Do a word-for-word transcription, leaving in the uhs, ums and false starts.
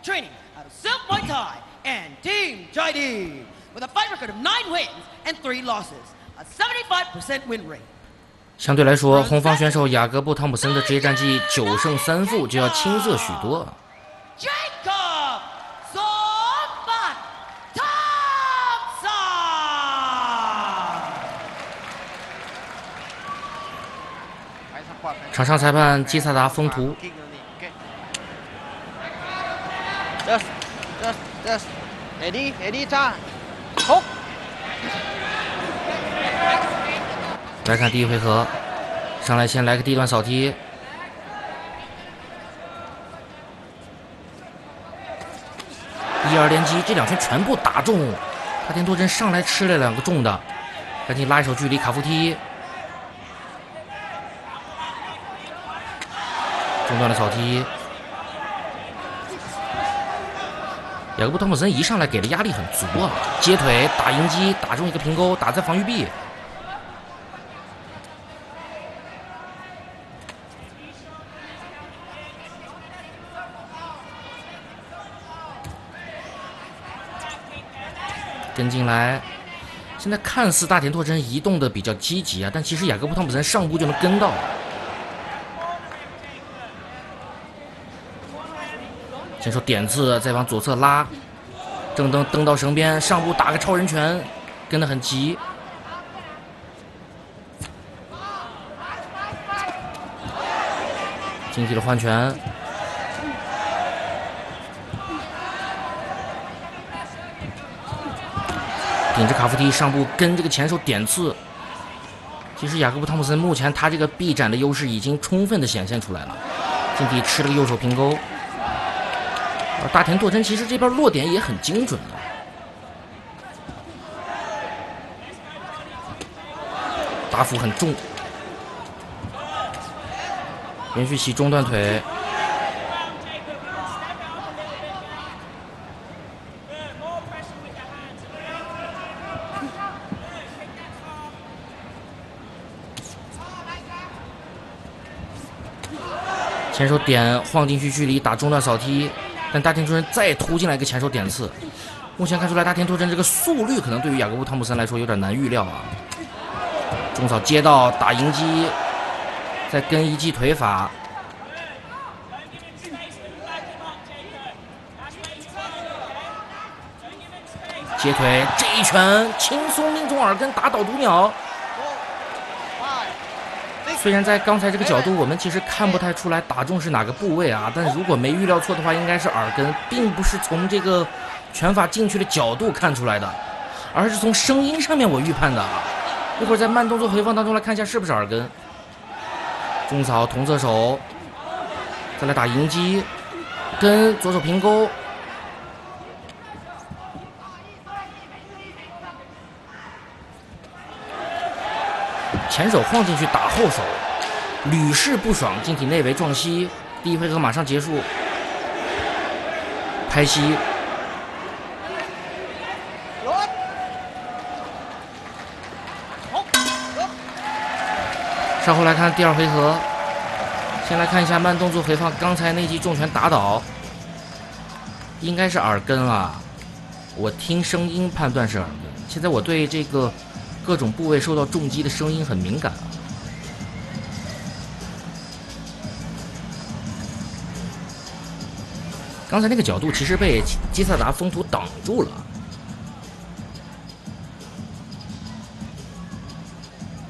training out of Silk Muay Thai and Team Chai with a fight record of nine wins and three losses, a seventy-five percent win rate. 相对来说，红方选手雅各布·汤普森的职业战绩九胜三负就要青涩许多。 Jacob Zombot Thompson。 场上裁判基萨达·风图。 Just, just, just, ready, ready， 站，冲！ 来看第一回合，上来先来个地段扫踢，一二连击，这两拳全部打中。大田拓真上来吃了两个重的，赶紧拉一手距离卡夫踢，中断了扫踢。雅各布·汤普森一上来给的压力很足啊，接腿打迎击，打中一个平勾，打在防御壁。跟进来，现在看似大田拓真移动的比较积极啊，但其实雅各布·汤普森上步就能跟到。先手点刺，再往左侧拉，正蹬蹬到绳边，上步打个超人拳，跟得很急。经济的换拳。顶着卡夫踢上步跟这个前手点刺，其实雅各布·汤普森目前他这个臂展的优势已经充分的显现出来了，近体吃了个右手平勾，而大田拓真其实这边落点也很精准的，打斧很重，连续起中断腿。前手点晃进去距离打中断扫踢，但大田拓真再突进来一个前手点刺。目前看出来，大田拓真这个速率可能对于雅各布·汤普森来说有点难预料啊。中扫接到打迎击，再跟一记腿法，接腿这一拳轻松命中耳根，打倒毒鸟。虽然在刚才这个角度，我们其实看不太出来打中是哪个部位啊，但如果没预料错的话，应该是耳根，并不是从这个拳法进去的角度看出来的，而是从声音上面我预判的。一会儿在慢动作回放当中来看一下是不是耳根。中扫同侧手，再来打迎击，跟左手平勾。前手晃进去打后手，屡试不爽，进体内围撞膝。第一回合马上结束，拍膝。稍后来看第二回合，先来看一下慢动作回放，刚才那记重拳打倒，应该是耳根啊，我听声音判断是耳根。现在我对这个各种部位受到重击的声音很敏感啊。刚才那个角度其实被基萨达风图挡住了。